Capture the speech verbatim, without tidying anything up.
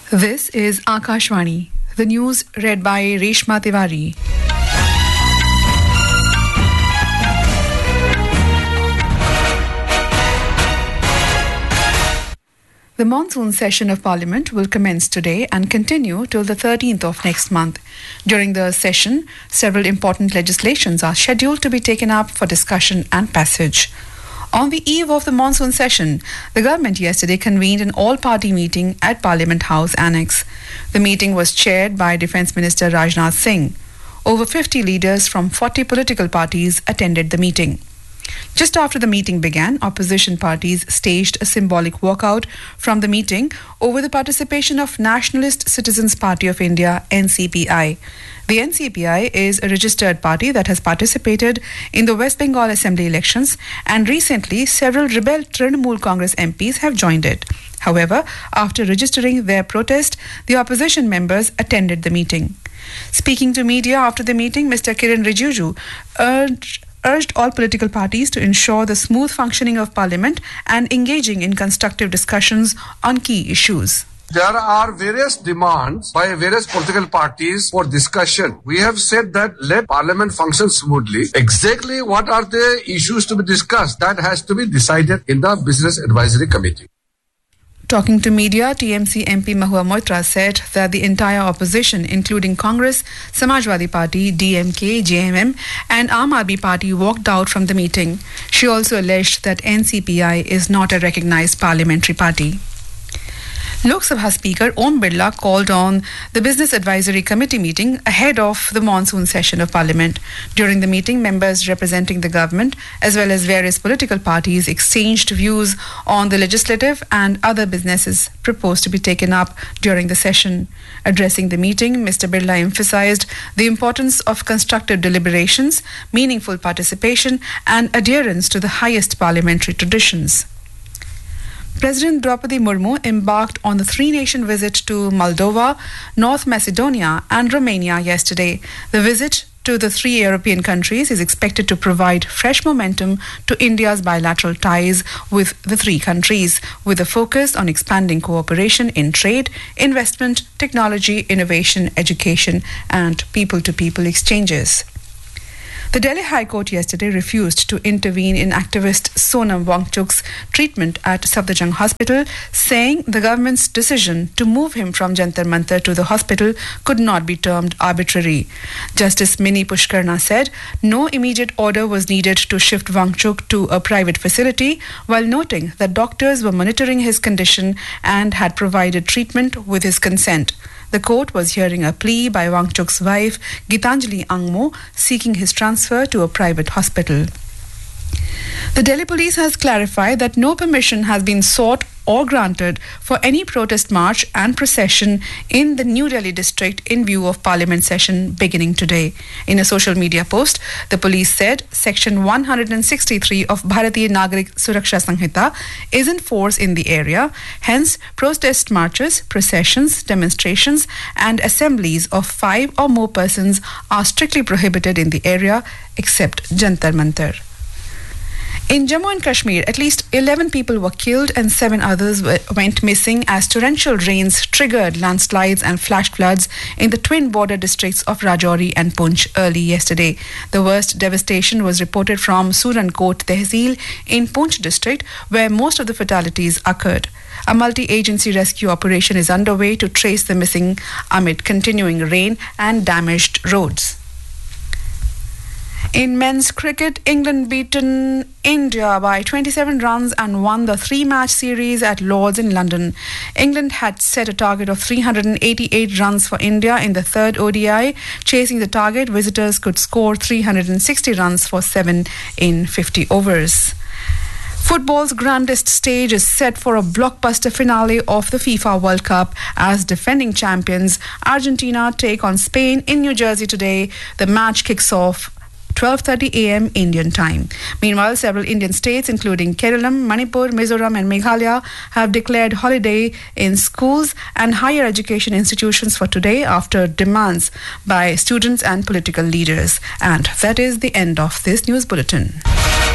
This is Akashvani. The news read by Reshma Tiwari. The monsoon session of Parliament will commence today and continue till the thirteenth of next month. During the session, several important legislations are scheduled to be taken up for discussion and passage. On the eve of the monsoon session, the government yesterday convened an all-party meeting at Parliament House Annex. The meeting was chaired by Defence Minister Rajnath Singh. Over fifty leaders from forty political parties attended the meeting. Just after the meeting began, opposition parties staged a symbolic walkout from the meeting over the participation of Nationalist Citizens Party of India, N C P I. The N C P I is a registered party that has participated in the West Bengal Assembly elections, and recently several rebel Trinamool Congress M Ps have joined it. However, after registering their protest, the opposition members attended the meeting. Speaking to media after the meeting, Mister Kiren Rijiju urged urged all political parties to ensure the smooth functioning of Parliament and engaging in constructive discussions on key issues. There are various demands by various political parties for discussion. We have said that let Parliament function smoothly. Exactly what are the issues to be discussed? That has to be decided in the Business Advisory Committee. Talking to media, T M C M P Mahua Moitra said that the entire opposition, including Congress, Samajwadi Party, D M K, J M M and Aam Aadmi Party, walked out from the meeting. She also alleged that N C P I is not a recognised parliamentary party. Lok Sabha Speaker Om Birla called on the Business Advisory Committee meeting ahead of the monsoon session of Parliament. During the meeting, members representing the government as well as various political parties exchanged views on the legislative and other businesses proposed to be taken up during the session. Addressing the meeting, Mister Birla emphasised the importance of constructive deliberations, meaningful participation and adherence to the highest parliamentary traditions. President Draupadi Murmu embarked on the three-nation visit to Moldova, North Macedonia and Romania yesterday. The visit to the three European countries is expected to provide fresh momentum to India's bilateral ties with the three countries, with a focus on expanding cooperation in trade, investment, technology, innovation, education and people-to-people exchanges. The Delhi High Court yesterday refused to intervene in activist Sonam Wangchuk's treatment at Safdarjung Hospital, saying the government's decision to move him from Jantar Mantar to the hospital could not be termed arbitrary. Justice Mini Pushkarna said no immediate order was needed to shift Wangchuk to a private facility, while noting that doctors were monitoring his condition and had provided treatment with his consent. The court was hearing a plea by Wangchuk's wife, Gitanjali Angmo, seeking his transfer to a private hospital. The Delhi police has clarified that no permission has been sought or granted for any protest march and procession in the New Delhi district in view of Parliament session beginning today. In a social media post, the police said Section one sixty-three of Bharatiya Nagarik Suraksha Sanhita is in force in the area. Hence, protest marches, processions, demonstrations and assemblies of five or more persons are strictly prohibited in the area except Jantar Mantar. In Jammu and Kashmir, at least eleven people were killed and seven others went missing as torrential rains triggered landslides and flash floods in the twin border districts of Rajouri and Poonch early yesterday. The worst devastation was reported from Surankot Tehsil in Poonch district, where most of the fatalities occurred. A multi-agency rescue operation is underway to trace the missing amid continuing rain and damaged roads. In men's cricket, England beaten India by twenty-seven runs and won the three-match series at Lord's in London. England had set a target of three hundred eighty-eight runs for India in the third O D I. Chasing the target, visitors could score three hundred sixty runs for seven in fifty overs. Football's grandest stage is set for a blockbuster finale of the FIFA World Cup as defending champions Argentina take on Spain in New Jersey today. The match kicks off twelve thirty a m Indian time. Meanwhile, several Indian states including Kerala, Manipur, Mizoram and Meghalaya have declared holiday in schools and higher education institutions for today after demands by students and political leaders. And that is the end of this news bulletin.